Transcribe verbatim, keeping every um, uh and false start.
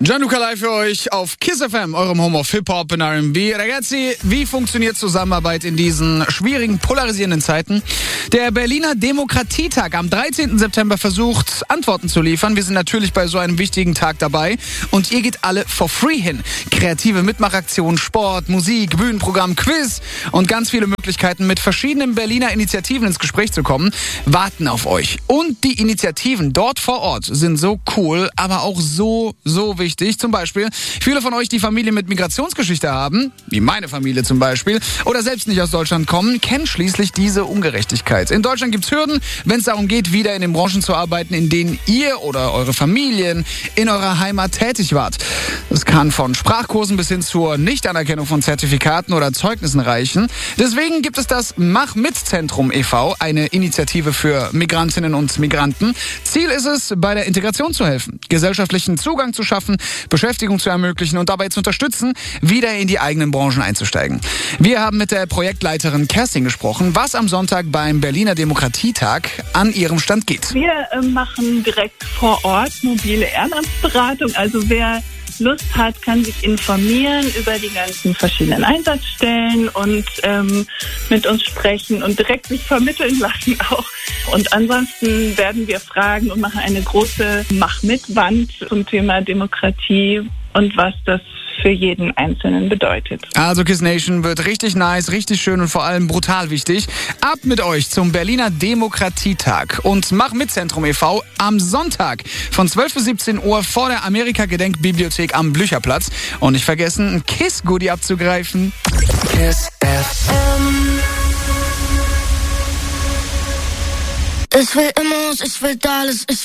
Gianluca live für euch auf Kiss F M, eurem Home of Hip-Hop und R and B. Ragazzi, wie funktioniert Zusammenarbeit in diesen schwierigen, polarisierenden Zeiten? Der Berliner Demokratietag am dreizehnten September versucht, Antworten zu liefern. Wir sind natürlich bei so einem wichtigen Tag dabei und ihr geht alle for free hin. Kreative Mitmachaktionen, Sport, Musik, Bühnenprogramm, Quiz und ganz viele Möglichkeiten, mit verschiedenen Berliner Initiativen ins Gespräch zu kommen, warten auf euch. Und die Initiativen dort vor Ort sind so cool, aber auch so, so wichtig. Zum Beispiel viele von euch, die Familie mit Migrationsgeschichte haben, wie meine Familie zum Beispiel, oder selbst nicht aus Deutschland kommen, kennen schließlich diese Ungerechtigkeit. In Deutschland gibt's Hürden, wenn es darum geht, wieder in den Branchen zu arbeiten, in denen ihr oder eure Familien in eurer Heimat tätig wart. Das kann von Sprachkursen bis hin zur Nichtanerkennung von Zertifikaten oder Zeugnissen reichen. Deswegen gibt es das Mach-Mit-Zentrum e V, eine Initiative für Migrantinnen und Migranten. Ziel ist es, bei der Integration zu helfen, gesellschaftlichen Zugang zu schaffen, Beschäftigung zu ermöglichen und dabei zu unterstützen, wieder in die eigenen Branchen einzusteigen. Wir haben mit der Projektleiterin Kerstin gesprochen, was am Sonntag beim Berliner Demokratietag an ihrem Stand geht. Wir äh, machen direkt vor Ort mobile Ehrenamtsberatung. Also wer Lust hat, kann sich informieren über die ganzen verschiedenen Einsatzstellen und ähm, mit uns sprechen und direkt sich vermitteln lassen auch. Und ansonsten werden wir fragen und machen eine große Mach-mit-Wand zum Thema Demokratie und was das für jeden Einzelnen bedeutet. Also Kiss Nation wird richtig nice, richtig schön und vor allem brutal wichtig. Ab mit euch zum Berliner Demokratietag und Mach-Mit-Zentrum e V am Sonntag von zwölf bis siebzehn Uhr vor der Amerika-Gedenkbibliothek am Blücherplatz. Und nicht vergessen, ein Kiss-Goodie abzugreifen. Kiss F M. Ich will immer, ich will alles, ich